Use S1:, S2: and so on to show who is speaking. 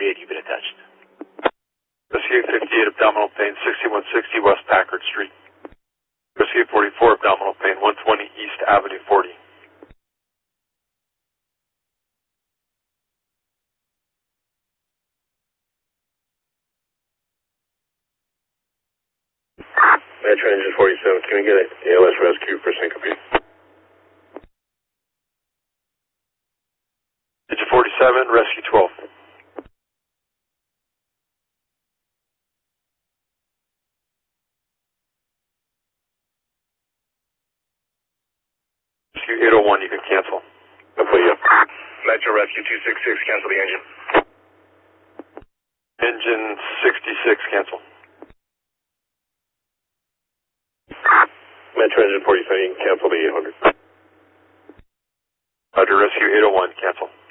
S1: 48, you've been attached.
S2: Rescue 58, abdominal pain, 6160 West Packard Street. Rescue 44, abdominal pain, 120 East Avenue 40.
S3: Metro Engine 47, can we get an ALS rescue for syncope?
S2: Engine 47, rescue 12. Rescue 801, you can cancel.
S3: Metro Rescue 266, cancel the engine.
S2: Engine 66, cancel.
S3: Metro Engine 47, you can cancel the 800.
S2: Roger, rescue 801, cancel.